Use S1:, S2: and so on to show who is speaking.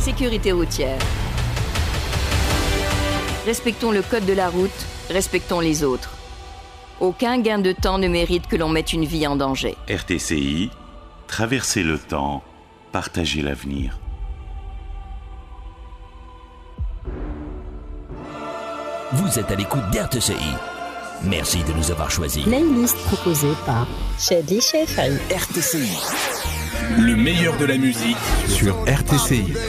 S1: Sécurité routière. Respectons le code de la route, respectons les autres. Aucun gain de temps ne mérite que l'on mette une vie en danger.
S2: RTCI, traverser le temps, partager l'avenir.
S3: Vous êtes à l'écoute d'RTCI. Merci de nous avoir choisis.
S4: Playlist proposée par Shadi Chefari.
S3: RTCI.
S5: Le meilleur de la musique
S6: sur RTCI.